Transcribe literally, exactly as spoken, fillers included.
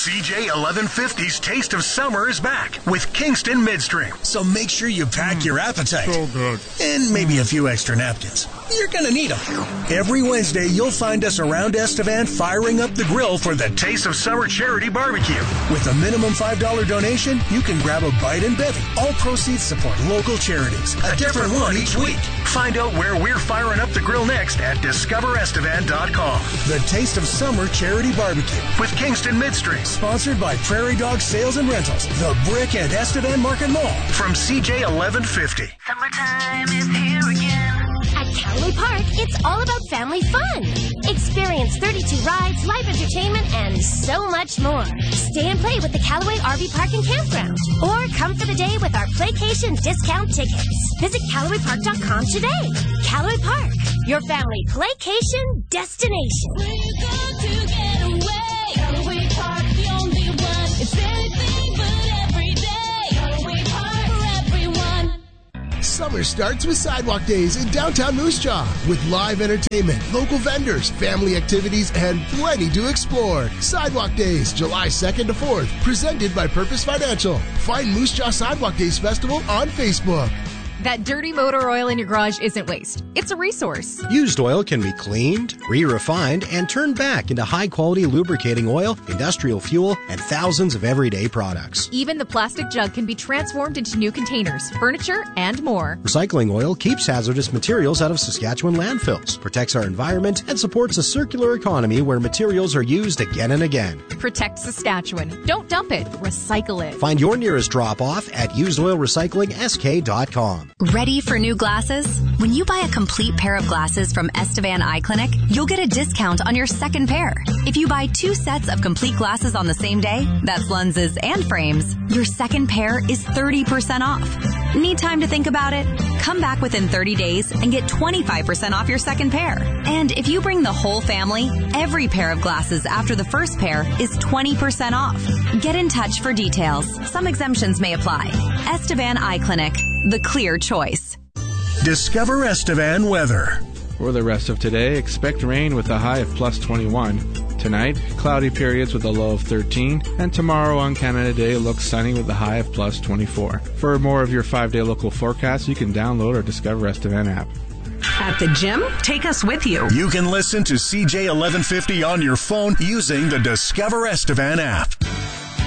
C J eleven fifty's Taste of Summer is back with Kingston Midstream. So make sure you pack mm, your appetite. So good. And maybe a few extra napkins. You're going to need them. Every Wednesday, you'll find us around Estevan firing up the grill for the Taste of Summer Charity Barbecue. With a minimum five dollars donation, you can grab a bite and bevy. All proceeds support local charities. A different one each week. Find out where we're firing up the grill next at discover estevan dot com. The Taste of Summer Charity Barbecue with Kingston Midstream. Sponsored by Prairie Dog Sales and Rentals, the Brick and Estevan Market Mall. From C J eleven fifty. Summertime is here again. At Callaway Park, it's all about family fun. Experience thirty-two rides, live entertainment, and so much more. Stay and play with the Callaway R V Park and Campground. Or come for the day with our Playcation discount tickets. Visit Callaway Park dot com today. Callaway Park, your family Playcation destination. Where you go to get away. Callaway Park, the only one. It's anything but every day. Callaway Park for everyone. Summer starts with Sidewalk Days in downtown Moose Jaw with live entertainment, local vendors, family activities, and plenty to explore. Sidewalk Days, July second to fourth, presented by Purpose Financial. Find Moose Jaw Sidewalk Days Festival on Facebook. That dirty motor oil in your garage isn't waste. It's a resource. Used oil can be cleaned, re-refined, and turned back into high-quality lubricating oil, industrial fuel, and thousands of everyday products. Even the plastic jug can be transformed into new containers, furniture, and more. Recycling oil keeps hazardous materials out of Saskatchewan landfills, protects our environment, and supports a circular economy where materials are used again and again. Protect Saskatchewan. Don't dump it. Recycle it. Find your nearest drop-off at used oil recycling s k dot com. Ready for new glasses? When you buy a complete pair of glasses from Estevan Eye Clinic, you'll get a discount on your second pair. If you buy two sets of complete glasses on the same day, that's lenses and frames, your second pair is thirty percent off. Need time to think about it? Come back within thirty days and get twenty-five percent off your second pair. And if you bring the whole family, every pair of glasses after the first pair is twenty percent off. Get in touch for details. Some exemptions may apply. Estevan Eye Clinic, the clear choice. Discover Estevan weather. For the rest of today, expect rain with a high of plus twenty-one. Tonight, cloudy periods with a low of thirteen. And tomorrow on Canada Day looks sunny with a high of plus twenty-four. For more of your five-day local forecast, you can download our Discover Estevan app. At the gym, take us with you. You can listen to C J eleven fifty on your phone using the Discover Estevan app.